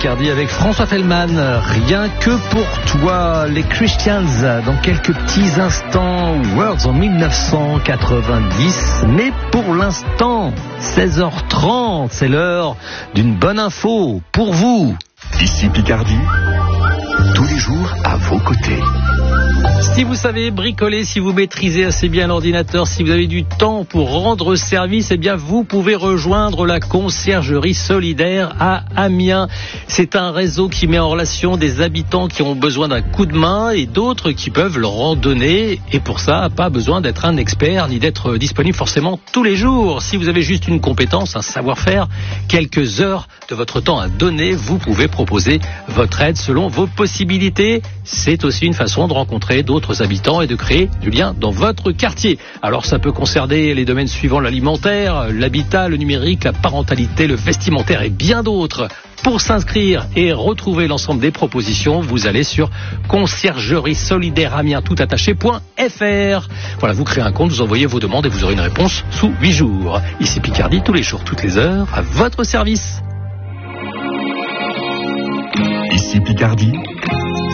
Picardie avec François Fellman. Rien que pour toi, les Christians, dans quelques petits instants. Words en 1990. Mais pour l'instant, 16h30, c'est l'heure d'une bonne info pour vous. Ici Picardie, tous les jours à vos côtés. Si vous savez bricoler, si vous maîtrisez assez bien l'ordinateur, si vous avez du temps pour rendre service, eh bien vous pouvez rejoindre la conciergerie solidaire à Amiens. C'est un réseau qui met en relation des habitants qui ont besoin d'un coup de main et d'autres qui peuvent leur en donner. Et pour ça, pas besoin d'être un expert ni d'être disponible forcément tous les jours. Si vous avez juste une compétence, un savoir-faire, quelques heures de votre temps à donner, vous pouvez proposer votre aide selon vos possibilités. C'est aussi une façon de rencontrer d'autres habitants et de créer du lien dans votre quartier. Alors ça peut concerner les domaines suivants: l'alimentaire, l'habitat, le numérique, la parentalité, le vestimentaire et bien d'autres. Pour s'inscrire et retrouver l'ensemble des propositions, vous allez sur conciergerie-solidaire-amiens-toutattaché.fr. Voilà, vous créez un compte, vous envoyez vos demandes et vous aurez une réponse sous 8 jours. Ici Picardie, tous les jours, toutes les heures, à votre service. Ici Picardie,